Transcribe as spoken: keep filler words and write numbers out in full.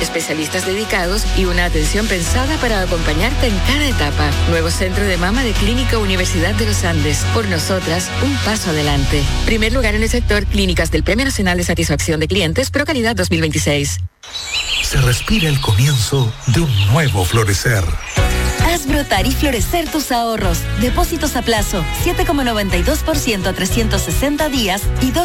especialistas dedicados y una atención pensada para acompañarte en cada etapa. Nuevo centro de mama de Clínica Universidad de los Andes. Por nosotras, un paso adelante. Primer lugar en el sector clínicas del Premio Nacional de Satisfacción de Clientes Pro Calidad dos mil veintiséis. Se respira el comienzo de un nuevo florecer. Haz brotar y florecer tus ahorros. Depósitos a plazo, siete coma noventa y dos por ciento a trescientos sesenta días y